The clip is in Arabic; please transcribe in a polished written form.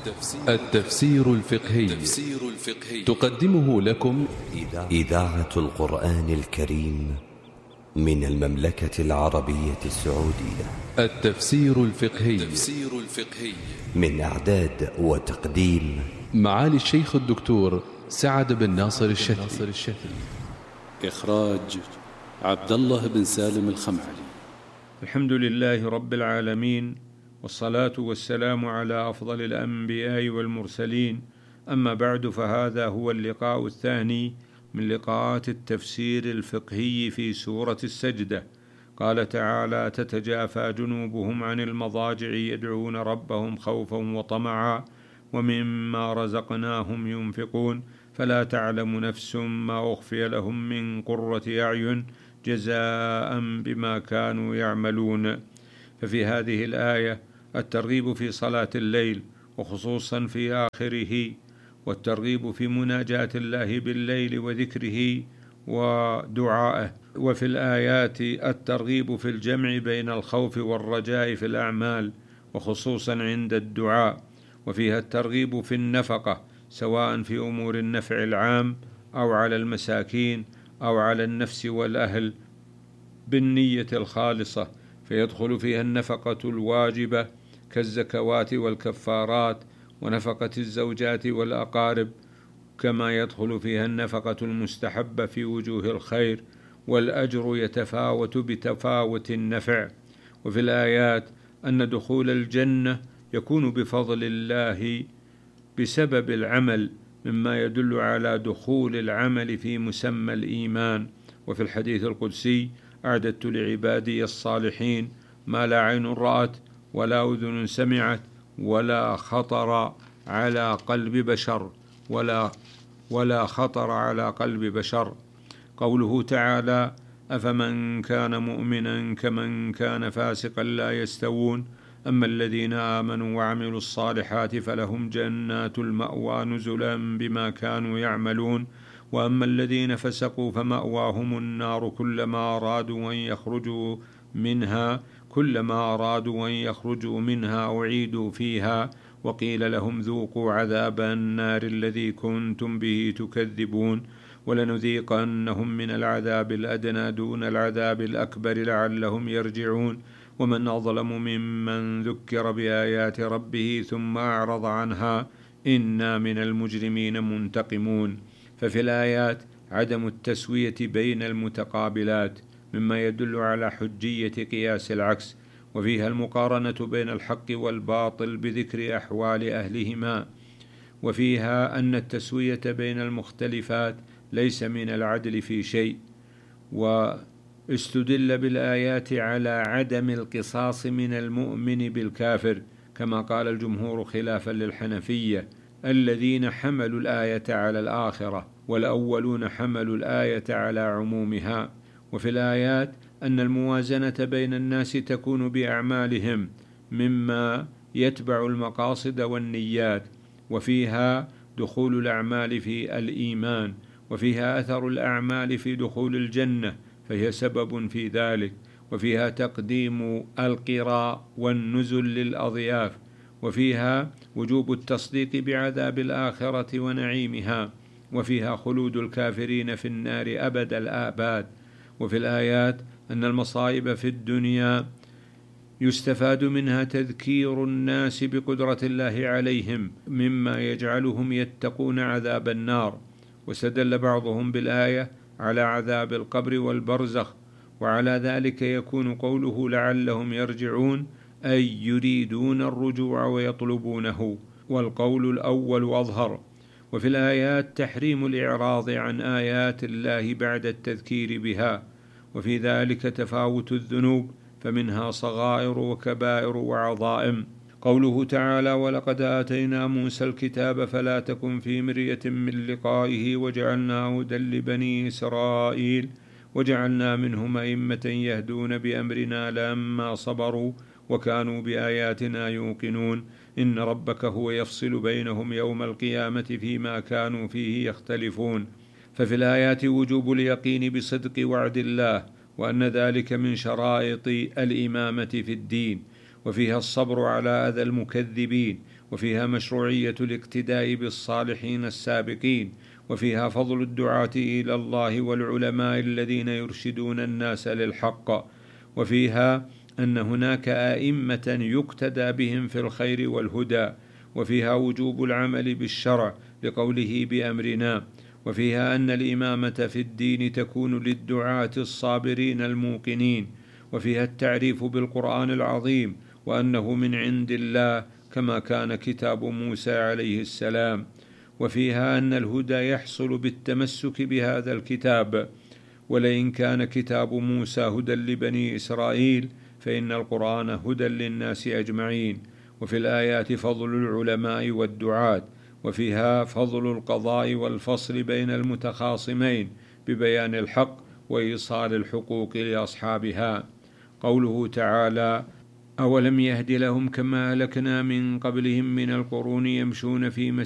التفسير الفقهي تقدمه لكم إذاعة القرآن الكريم من المملكة العربية السعودية. التفسير الفقهي من إعداد وتقديم معالي الشيخ الدكتور سعد بن ناصر الشتري. إخراج عبد الله بن سالم الخمعلي. الحمد لله رب العالمين، والصلاة والسلام على أفضل الأنبياء والمرسلين، أما بعد، فهذا هو اللقاء الثاني من لقاءات التفسير الفقهي في سورة السجدة. قال تعالى: تتجافى جنوبهم عن المضاجع يدعون ربهم خوفا وطمعا ومما رزقناهم ينفقون فلا تعلم نفس ما أخفي لهم من قرة أعين جزاء بما كانوا يعملون. ففي هذه الآية الترغيب في صلاة الليل، وخصوصا في آخره، والترغيب في مناجاة الله بالليل وذكره ودعائه. وفي الآيات الترغيب في الجمع بين الخوف والرجاء في الأعمال، وخصوصا عند الدعاء. وفيها الترغيب في النفقة، سواء في أمور النفع العام أو على المساكين أو على النفس والأهل بالنية الخالصة، فيدخل فيها النفقة الواجبة كالزكوات والكفارات ونفقة الزوجات والأقارب، كما يدخل فيها النفقة المستحبة في وجوه الخير، والأجر يتفاوت بتفاوت النفع. وفي الآيات أن دخول الجنة يكون بفضل الله بسبب العمل، مما يدل على دخول العمل في مسمى الإيمان. وفي الحديث القدسي: أعددت لعبادي الصالحين ما لا عين رأت ولا أذن سمعت ولا خطر على قلب بشر ولا خطر على قلب بشر. قوله تعالى: أفمن كان مؤمنا كمن كان فاسقا لا يستوون، أما الذين آمنوا وعملوا الصالحات فلهم جنات المأوى نزلا بما كانوا يعملون، وأما الذين فسقوا فمأواهم النار كلما أرادوا أن يخرجوا منها أعيدوا فيها وقيل لهم ذوقوا عذاب النار الذي كنتم به تكذبون، ولنذيقنهم من العذاب الأدنى دون العذاب الأكبر لعلهم يرجعون، ومن أظلم ممن ذكر بآيات ربه ثم أعرض عنها إنا من المجرمين منتقمون. ففي الآيات عدم التسوية بين المتقابلات، مما يدل على حجية قياس العكس. وفيها المقارنة بين الحق والباطل بذكر أحوال أهلهما. وفيها أن التسوية بين المختلفات ليس من العدل في شيء. واستدل بالآيات على عدم القصاص من المؤمن بالكافر، كما قال الجمهور خلافا للحنفية الذين حملوا الآية على الآخرة، والأولون حملوا الآية على عمومها. وفي الآيات أن الموازنة بين الناس تكون بأعمالهم مما يتبع المقاصد والنيات. وفيها دخول الأعمال في الإيمان، وفيها أثر الأعمال في دخول الجنة، فهي سبب في ذلك. وفيها تقديم القراء والنزل للأضياف. وفيها وجوب التصديق بعذاب الآخرة ونعيمها. وفيها خلود الكافرين في النار أبد الآباد. وفي الآيات أن المصائب في الدنيا يستفاد منها تذكير الناس بقدرة الله عليهم، مما يجعلهم يتقون عذاب النار. واستدل بعضهم بالآية على عذاب القبر والبرزخ، وعلى ذلك يكون قوله لعلهم يرجعون أي يريدون الرجوع ويطلبونه، والقول الأول أظهر. وفي الآيات تحريم الإعراض عن آيات الله بعد التذكير بها، وفي ذلك تفاوت الذنوب، فمنها صغائر وكبائر وعظائم. قوله تعالى: ولقد آتينا موسى الكتاب فلا تكن في مرية من لقائه وجعلناه هدى لبني إسرائيل وجعلنا منهم أئمة يهدون بأمرنا لما صبروا وكانوا بآياتنا يوقنون إن ربك هو يفصل بينهم يوم القيامة فيما كانوا فيه يختلفون. ففي الآيات وجوب اليقين بصدق وعد الله، وأن ذلك من شرائط الإمامة في الدين. وفيها الصبر على أذى المكذبين، وفيها مشروعية الاقتداء بالصالحين السابقين، وفيها فضل الدعاة إلى الله والعلماء الذين يرشدون الناس للحق، وفيها أن هناك أئمة يقتدى بهم في الخير والهدى، وفيها وجوب العمل بالشرع لقوله بأمرنا، وفيها أن الإمامة في الدين تكون للدعاة الصابرين الموقنين، وفيها التعريف بالقرآن العظيم وأنه من عند الله كما كان كتاب موسى عليه السلام، وفيها أن الهدى يحصل بالتمسك بهذا الكتاب، ولئن كان كتاب موسى هدى لبني إسرائيل فإن القرآن هدى للناس أجمعين. وفي الآيات فضل العلماء والدعاة، وفيها فضل القضاء والفصل بين المتخاصمين ببيان الحق وإيصال الحقوق لأصحابها. قوله تعالى: أولم يهد لهم كما أهلكنا من قبلهم من القرون يمشون في